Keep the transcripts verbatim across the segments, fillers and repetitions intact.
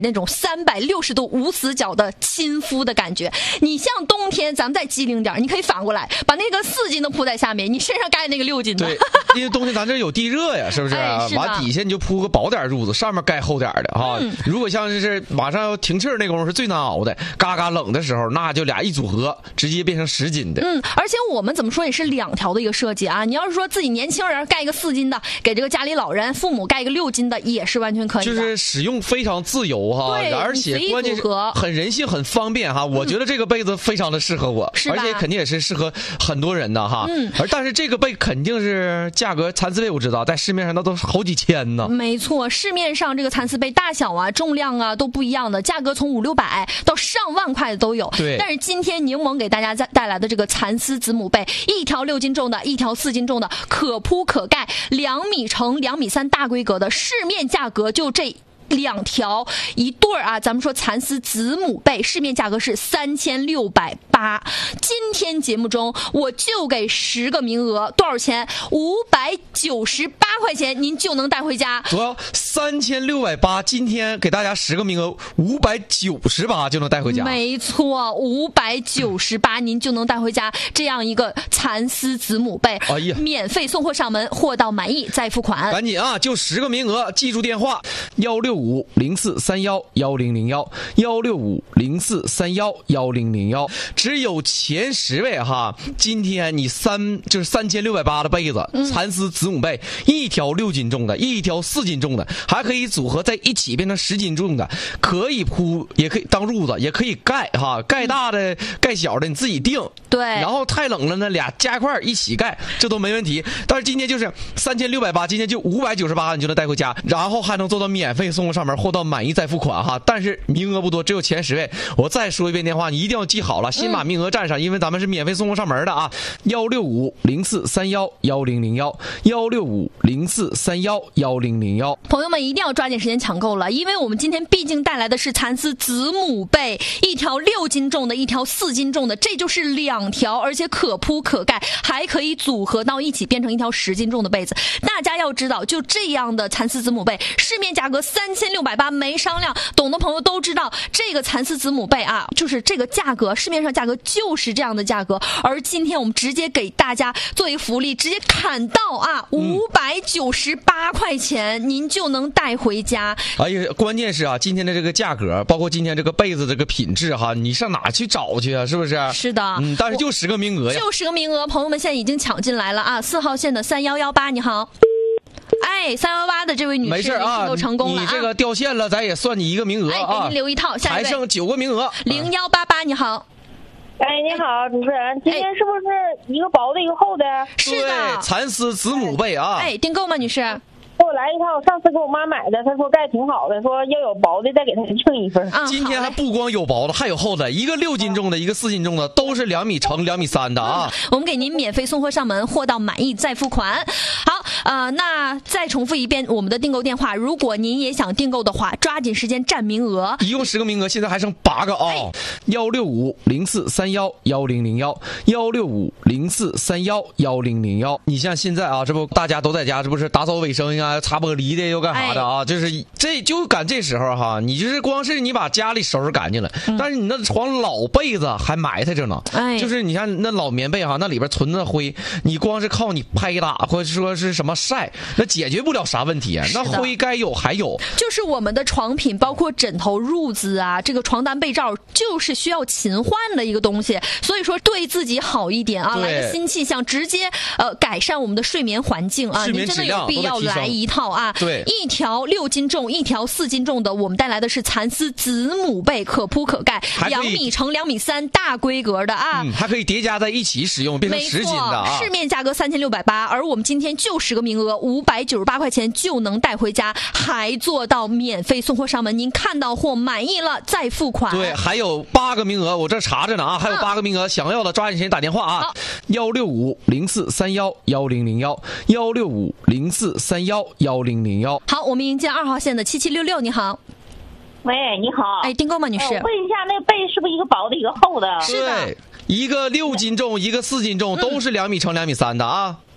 那种三百六十度无死角的亲肤的感觉。你像冬天咱们再机灵点，你可以反过来把那个四斤的铺在下面，你身上盖那个六斤的。 对，因为冬天咱这有地热呀，是不是？ 哎、是完底下你就铺个薄点褥子，上面盖厚点的哈、 嗯。 如果像是马上要停气儿那功夫是最难熬的，嘎嘎冷的时候，那就俩一组合，直接变成十斤的。 嗯，而且我们怎么说也是两条的一个设计啊。你要是说自己年轻人盖一个四斤的，给这个家里老人父母盖一个六斤的，也是完全可以的。 就是使用非常自由哈， 对， 而且关键是很人性很方便哈。我觉得这个被子非常的适合我， 是吧？ 而且肯定也是适合很多人的哈。 嗯， 而但是这个被肯定是价格蚕丝被我知道，在市面上那都是好几千呢。 没错，市面上这个蚕丝被大小啊、重量啊都不一样的，价格从五六百到上万块的都有。 对。 但是今天柠檬给大家带来的这个蚕丝子母被，一条六斤重的，一条四斤重的，可铺可盖，两米乘两米三大规格的，市面价格就这两条一对儿啊，咱们说蚕丝子母被，市面价格是三千六百八。今天节目中我就给十个名额，多少钱？五百九十八块钱，您就能带回家。 主要三千六百八，今天给大家十个名额，五百九十八就能带回家。 没错，五百九十八，您就能带回家这样一个蚕丝子母被。 哎呀， 免费送货上门，货到满意再付款。 赶紧啊，就十个名额，记住电话幺六五零四三幺幺零零幺幺六五零四三幺幺零零幺，只有前十位哈。今天你三就是三千六百八的被子， 嗯、 蚕丝子母被，一条六斤重的，一条四斤重的，还可以组合在一起变成十斤重的，可以铺，也可以当褥子，也可以盖哈，盖大的、嗯、盖小的你自己定。 对。 然后太冷了呢，俩加一块一起盖，这都没问题。但是今天就是三千六百八，今天就五百九十八，你就能带回家，然后还能做到免费送货上门，货到满意再付款哈。但是名额不多，只有前十位。我再说一遍电话，你一定要记好了，先把名额占上，嗯、因为咱们是免费送货上门的啊。幺六五零四三幺幺零零幺幺六五零四三幺幺零零幺， 朋友们一定要抓紧时间抢购了，因为我们今天毕竟带来的是蚕丝子母被，一条六斤重的，一条四斤重的，这就是两条，而且可铺可盖，还可以组合到一起变成一条十斤重的被子。大家要知道，就这样的蚕丝子母被，市面价格三千六百八，没商量。懂的朋友都知道，这个蚕丝子母被啊，就是这个价格，市面上价格就是这样的价格。而今天我们直接给大家作为福利，直接砍到啊五百九十八块钱，您就能带回家。 哎呀，关键是啊，今天的这个价格，包括今天这个被子这个品质哈，你上哪去找去啊？是不是？ 是的， 嗯，但是就十个名额呀， 就十个名额，朋友们现在已经抢进来了啊！四号线的三幺幺八，你好。哎，三幺八的这位女士， 没事啊， 都成功了、啊、 你这个掉线了，咱也算你一个名额啊， 哎、给您留一套。下一位， 还剩九个名额。 零幺八八，你好。 哎，你好，主持人，今天是不是一个薄的，一个厚的？ 是的， 对，蚕丝子母被啊。 哎，订购吗，女士？ 给我来一套，上次给我妈买的，她说盖挺好的，说要有薄的再给她订一份。 嗯、 今天还不光有薄的，还有厚的，一个六斤重的，一个四斤重的，都是两米乘两米三的啊、 嗯。我们给您免费送货上门，货到满意再付款。好，呃，那再重复一遍我们的订购电话，如果您也想订购的话，抓紧时间占名额。 一共十个名额，现在还剩八个啊！幺六五零四三幺幺零零幺幺六五零四三幺幺零零幺。你像现在啊，这不大家都在家，这不是打扫卫生呀、擦玻璃的。又干啥的啊？就是这就赶这时候哈，你就是光是你把家里收拾干净了，嗯、但是你那床老被子还埋汰着呢。哎，就是你看那老棉被哈，那里边存着灰，你光是靠你拍打或者说是什么晒，那解决不了啥问题啊。那灰该有还有。 就是我们的床品，包括枕头、褥子啊，这个床单、被罩，就是需要勤换的一个东西。所以说，对自己好一点啊，来个新气象，直接呃改善我们的睡眠环境啊。您真的有必要来一套啊。 对。 一条六斤重，一条四斤重的，我们带来的是蚕丝子母被，可铺可盖，两米乘两米三大规格的啊、 嗯，还可以叠加在一起使用，变成十斤的啊。 市面价格三千六百八，而我们今天就十个名额，五百九十八块钱就能带回家，还做到免费送货上门。您看到货满意了再付款。 对，还有八个名额，我这查着呢啊，还有八个名额，嗯、想要的抓紧时间打电话啊，幺六五零四三幺幺零零幺幺六五零四三幺幺零零幺。 好，我们迎接二号线的七七六六，你好。 喂，你好。 哎，订购吗，女士？ 呃、问一下，那被是不是一个薄的，一个厚的？ 是的， 一个六斤重，一个四斤重，都是两米乘两米三的啊。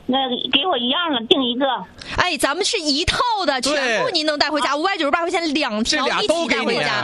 那给我一样的订一个。 哎，咱们是一套的，全部您能带回家，五百九十八块钱两条，一起带回家。